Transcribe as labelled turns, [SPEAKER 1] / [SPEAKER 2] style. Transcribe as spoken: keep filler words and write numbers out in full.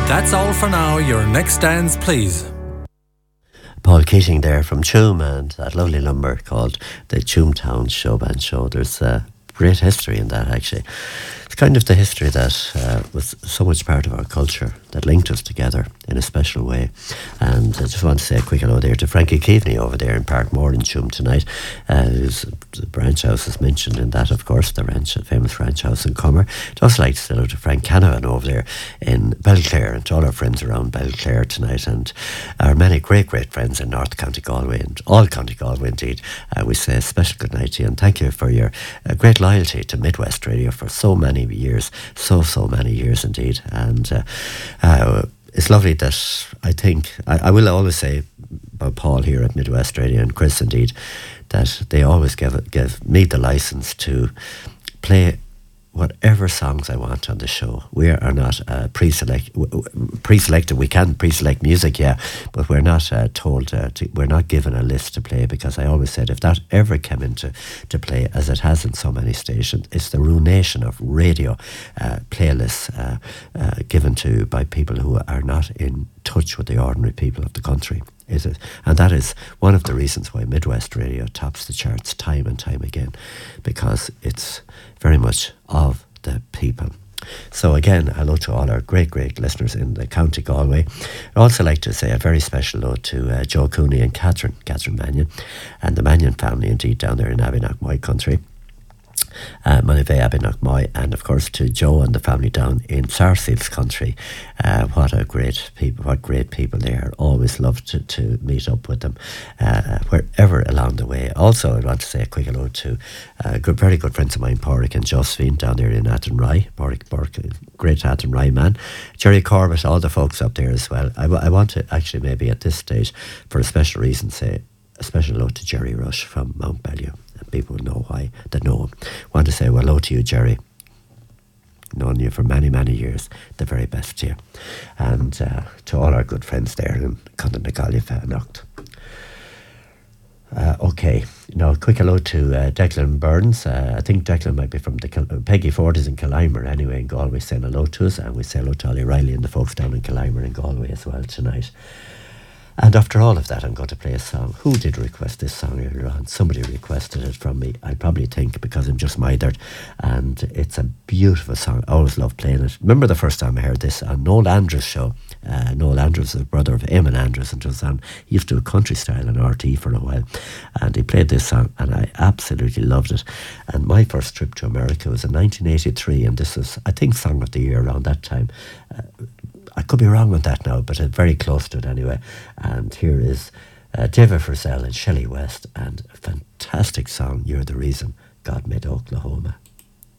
[SPEAKER 1] That's all for now. Your next dance, please.
[SPEAKER 2] Paul Keating there from Tuam, and that lovely number called the Toontown Showband Show. There's uh, great history in that, actually. It's kind of the history that uh, was so much part of our culture, that linked us together in a special way. And I just want to say a quick hello there to Frankie Keaveney over there in Parkmore in Tuam tonight, uh, whose the branch house is mentioned in that, of course, the ranch, famous ranch house in Comer. I'd also like to say hello to Frank Canavan over there in Belclare, and to all our friends around Belclare tonight, and our many great, great friends in North County Galway, and all County Galway indeed. Uh, we say a special good night to you, and thank you for your uh, great loyalty to Midwest Radio for so many years, so, so many years indeed. And uh, uh, it's lovely that I think, I, I will always say about Paul here at Midwest Radio, and Chris indeed, that they always give, give me the license to play whatever songs I want on the show. We are not uh, pre-select, pre-selected. We can pre-select music, yeah, but we're not uh, told, uh, to, we're not given a list to play, because I always said if that ever came into to play, as it has in so many stations, it's the ruination of radio uh, playlists uh, uh, given to by people who are not in touch with the ordinary people of the country. Is it? And that is one of the reasons why Midwest Radio tops the charts time and time again, because it's very much of the people. So again, hello to all our great, great listeners in the County Galway. I'd also like to say a very special hello to uh, Joe Cooney and Catherine, Catherine Mannion, and the Mannion family indeed down there in Abbeynock country. Uh, Monivea Abbeynock, and of course to Joe and the family down in Sarsfields country. Uh, what a great people, what great people they are. Always love to, to meet up with them uh, wherever along the way. Also, I want to say a quick hello to uh, good, very good friends of mine, Porrick and Josephine down there in Athenry. Porrick, Porrick, great Athenry man. Jerry Corbett, all the folks up there as well. I, w- I want to actually maybe at this stage, for a special reason, say a special hello to Jerry Rush from Mount Bellew. People know why, that know him. Want to say well, hello to you, Jerry. Known you for many, many years. The very best to you. And uh, to all our good friends there in Condonagalia Fanacht. Uh, okay, now a quick hello to uh, Declan Burns. Uh, I think Declan might be from the Kil- Peggy Ford is in Killimer anyway in Galway, saying hello to us, and we say hello to Ollie Riley and the folks down in Killimer in Galway as well tonight. And after all of that, I'm going to play a song. Who did request this song earlier on? Somebody requested it from me. I probably think because I'm just mithered. And it's a beautiful song. I always love playing it. Remember the first time I heard this on Noel Andrews' show. Uh, Noel Andrews is the brother of Eamon Andrews, and it was on, he used to do a country style on R T for a while. And he played this song, and I absolutely loved it. And my first trip to America was in nineteen eighty-three, and this was, I think, Song of the Year around that time. Uh, I could be wrong on that now, but it's very close to it anyway. And here is uh, David Frizzell and Shelley West, and a fantastic song, You're the Reason God Made Oklahoma.